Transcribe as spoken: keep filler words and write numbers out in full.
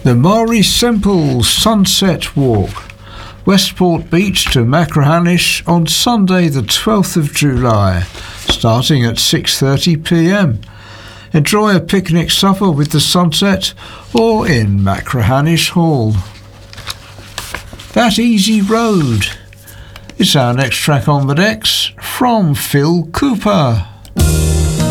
The Maury Semple Sunset Walk, Westport Beach to Machrihanish on Sunday the twelfth of July, starting at six thirty p m. Enjoy a picnic supper with the sunset or in Machrihanish Hall. That Easy Road. It's our next track on the decks from Phil Cooper.